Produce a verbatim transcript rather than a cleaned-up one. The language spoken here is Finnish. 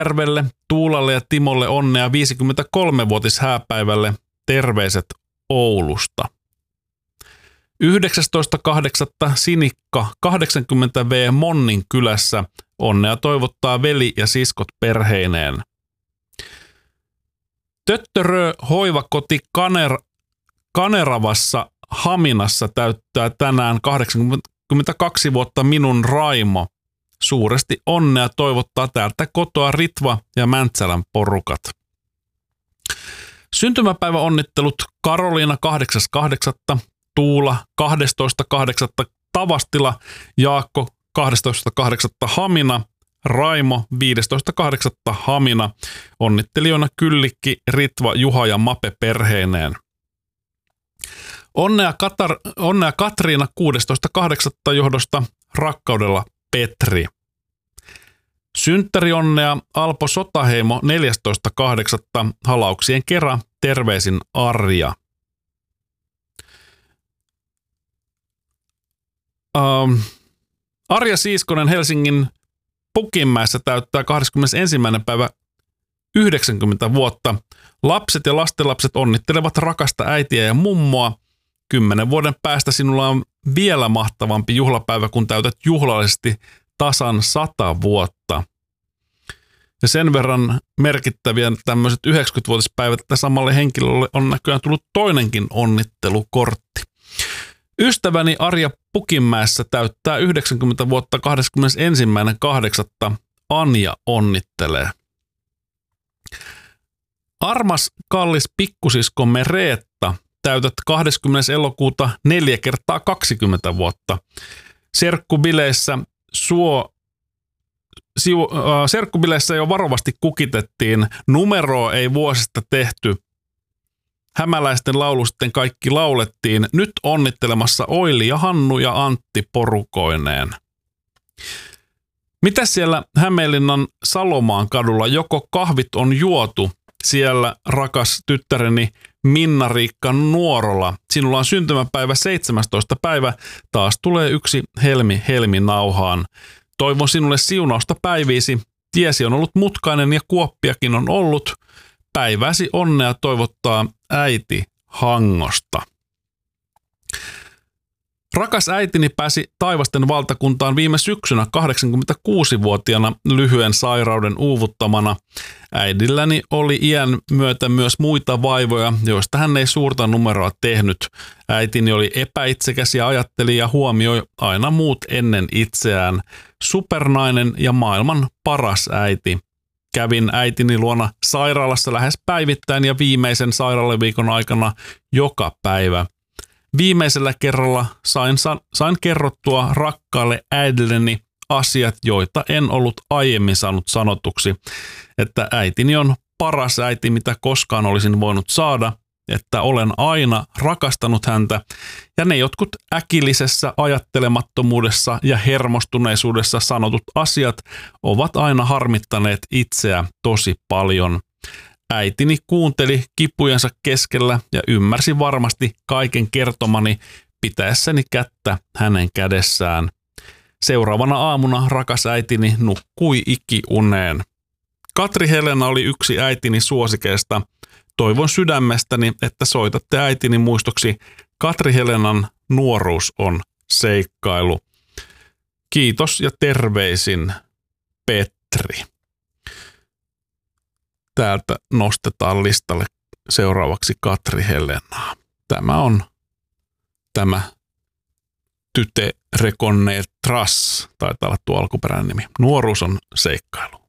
Järvelle, Tuulalle ja Timolle onnea viisikymmentäkolme-vuotishääpäivälle. Terveiset Oulusta. yhdeksästoista kahdeksatta Sinikka kahdeksankymmentä vuotias Monnin kylässä. Onnea toivottaa veli ja siskot perheineen. Töttörö hoivakoti Kaner, Kaneravassa Haminassa täyttää tänään kahdeksankymmentäkaksi vuotta minun Raimo. Suuresti onnea toivottaa täältä kotoa Ritva ja Mäntsälän porukat. Syntymäpäiväonnittelut Karoliina kahdeksas kahdeksatta, Tuula kahdestoista kahdeksatta, Tavastila, Jaakko kahdestoista kahdeksatta Hamina, Raimo viidestoista kahdeksatta Hamina, onnittelijoina Kyllikki, Ritva, Juha ja Mape perheineen. Onnea, Katar, onnea Katriina kuudestoista kahdeksatta johdosta, rakkaudella Petri. Synttärionnea Alpo Sotaheimo neljästoista kahdeksatta halauksien kera, terveisin Arja. Uh, Arja Siiskonen Helsingin Pukinmäessä täyttää kahdeskymmenesensimmäinen päivä yhdeksänkymmentä vuotta. Lapset ja lastenlapset onnittelevat rakasta äitiä ja mummoa. Kymmenen vuoden päästä sinulla on vielä mahtavampi juhlapäivä, kun täytät juhlallisesti tasan sata vuotta. Ja sen verran merkittäviä tämmöiset yhdeksänkymmenvuotispäivät, että samalle henkilölle on näköjään tullut toinenkin onnittelukortti. Ystäväni Arja Pukinmäessä täyttää yhdeksänkymmentä vuotta kahdeskymmenesensimmäinen kahdeksatta Anja onnittelee. Armas kallis pikkusiskomme Reetta, täytät kahdeskymmenes elokuuta neljä kertaa kaksikymmentä vuotta. Serkkubileissä suo Siu, äh, serkkubileissä jo varovasti kukitettiin. Numeroa ei vuosista tehty. Hämäläisten laulu sitten kaikki laulettiin. Nyt onnittelemassa Oili ja Hannu ja Antti porukoineen. Mitä siellä Hämeenlinnan Salomaan kadulla? Joko kahvit on juotu? Siellä rakas tyttäreni Minna-Riikka Nuorola. Sinulla on syntymäpäivä seitsemästoista päivä. Taas tulee yksi helmi helmi nauhaan. Toivon sinulle siunausta päiviisi. Tiesi on ollut mutkainen ja kuoppiakin on ollut. Päiväsi onnea toivottaa äiti Hangosta. Rakas äitini pääsi taivasten valtakuntaan viime syksynä kahdeksankymmentäkuusivuotiaana lyhyen sairauden uuvuttamana. Äidilläni oli iän myötä myös muita vaivoja, joista hän ei suurta numeroa tehnyt. Äitini oli epäitsekäs ja ajatteli ja huomioi aina muut ennen itseään. Supernainen ja maailman paras äiti. Kävin äitini luona sairaalassa lähes päivittäin ja viimeisen sairaalaviikon aikana joka päivä. Viimeisellä kerralla sain, sain kerrottua rakkaalle äidilleni asiat, joita en ollut aiemmin saanut sanotuksi. Että äitini on paras äiti, mitä koskaan olisin voinut saada, että olen aina rakastanut häntä ja ne jotkut äkillisessä ajattelemattomuudessa ja hermostuneisuudessa sanotut asiat ovat aina harmittaneet itseä tosi paljon. Äitini kuunteli kipujensa keskellä ja ymmärsi varmasti kaiken kertomani pitäessäni kättä hänen kädessään. Seuraavana aamuna rakas äitini nukkui ikiuneen. Katri Helena oli yksi äitini suosikeista. Toivon sydämestäni, että soitatte äitini muistoksi. Katri Helenan nuoruus on seikkailu. Kiitos ja terveisin Petri. Täältä nostetaan listalle seuraavaksi Katri Helenaa. Tämä on tämä Tyte Reconnaîtras, taitaa olla tuo alkuperäinen nimi. Nuoruus on seikkailu.